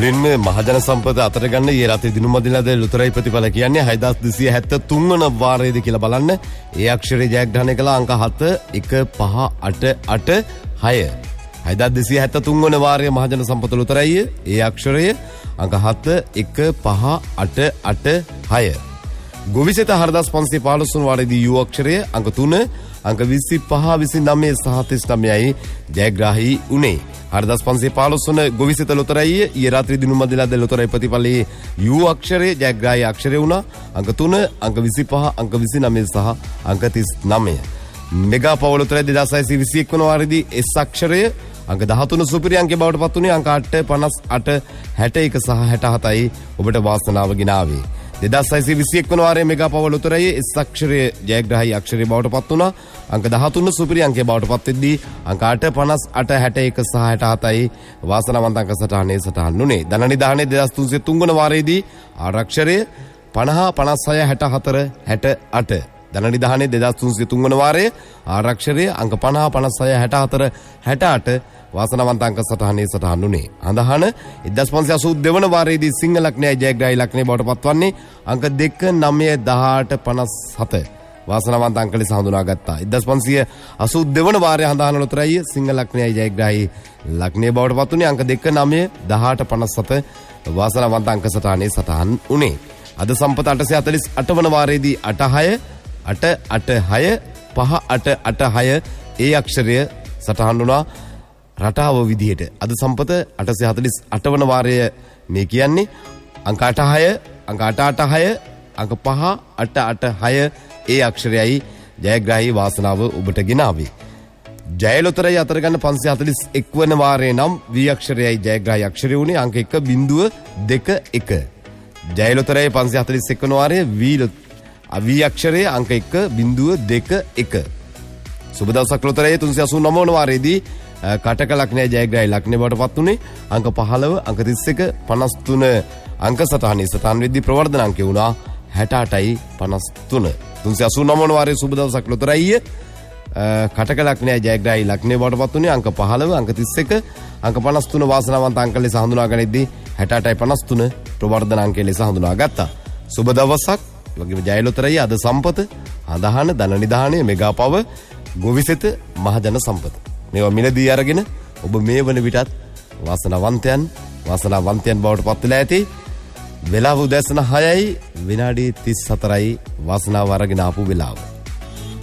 මුලින්ම මහජන සම්පත අතර ගන්න ඊ රාත්‍රී දිනුමදිනද ලුතරයි ප්‍රතිඵල කියන්නේ 6273 වන වාරයේදී කියලා බලන්න. ඒ අක්ෂරයේ ජයග්‍රහණය කළ අංක 7 1588 6. 6273 වන වාරයේ මහජන සම්පත ලුතරයි. ඒ අක්ෂරය අංක 7 1588 6. ගොවිසෙත 4515 වන වාරයේදී යු අක්ෂරය අංක 3 අංක 25 29 සහ 39යි ජයග්‍රාහී උනේ. 4515 වන ගොවිසෙත ලොතරැයිය ඊයේ රාත්‍රී දිනුමදිනද ලොතරැයි ප්‍රතිඵලයේ යු අක්ෂරයේ ජයග්‍රාහී අක්ෂරය වුණා. අංක 3 අංක 25 අංක 29 සහ අංක 39. මෙගා පව ලොතරැයි 2621 වන වාරයේදී එස් අක්ෂරය අංක 13 සුපිරි අංකේ බවට පත් වුණේ. අංක 8 58 61 සහ 67යි ඔබට වාසනාව ගෙනාවේ. 2621 වන වාරයේ මෙගා පව ලොතරැයි එස් අක්ෂරයේ ජයග්‍රාහී අක්ෂරය බවට පත් වුණා. අංක 13 සුපිරි අංකේ බවට පත් වෙද්දී අංක 8 58 61 සහ 67යි වාසනාවන්ත අංක සටහනේ සටහන් වුණේ. ධන නිධානයේ 2303 වන වාරයේදී ආරක්ෂරය 50 56 64 68. ධන නිධානයේ 2303 වන වාරයේ ආරක්ෂරය අංක 50 56 64 68 වාසනාවන්ත අංක සටහනේ සටහන් වුණේ. අඳහන 1582 වන වාරයේදී සිංහ ලග්නයයි ජයග්‍රාහී ලග්නය බවට පත්වන්නේ අංක 2 9 18 57. වාසනාවන්ත අංක ලෙස හඳුනාගත්තා. 1582 වන වාරයේ හඳහන ලොතරැයි සිංහ ලග්නයයි ජයග්‍රාහී ලග්නය බවට පත්වන්නේ අංක 2 9 18 57. වාසනාවන්ත අංක සටහනේ සටහන් වුණේ. අද සම්පත 848 වන වාරයේදී 86 886 5886 ඒ අක්ෂරය සටහන් වුණා. රටාව විදිහට අද සම්පත 848 වන වාරය මේ කියන්නේ අංක 86 අංක 886 අංක 5 886 ඒ අක්ෂරයයි ජයග්‍රාහී වාසනාව ඔබට ගෙනාවේ. ජය ලොතරැයි අතර ගන්න 541 වන වාරයේ නම් වී අක්ෂරයයි ජයග්‍රාහී අක්ෂරය වුණේ අංක 1.21. ජය ලොතරැයි 541 වන වාරයේ වී අක්ෂරයේ අංක 1.21. සුබ දවසක් ලොතරැයි 389 වන වාරයේදී කටක ලග්නයයි ජයග්‍රාහී ලග්නය බවට පත් වුණේ අංක 15 අංක 31 53 අංක සටහනේ සටහන් වෙද්දී ප්‍රවර්ධන අංකය වුණා 68යි 53. 389 වන වාරයේ සුබ දවසක් ලොතරැයි කටක ලග්නයයි ජයග්‍රාහී ලග්නය බවට පත් වුණේ අංක 15 අංක 31 අංක 53 වාසනාවන්ත අංක ලෙස හඳුනා ගනිද්දී 68යි 53 ප්‍රවර්ධන අංකය ලෙස හඳුනාගත්තා. සුබ දවසක්. වගේම ජය ලොතරැයි අද සම්පත අදහන ධන නිධානයේ මෙගා පව ගොවිසෙත මහජන සම්පත මේවා මිලදී අරගෙන ඔබ මේ වන විටත් වාසනාවන්තයන් බවට පත් වෙලා ඇති. වෙලාව උදෑසන 6යි විනාඩි 34යි වාසනාව අරගෙන ආපු වෙලාව.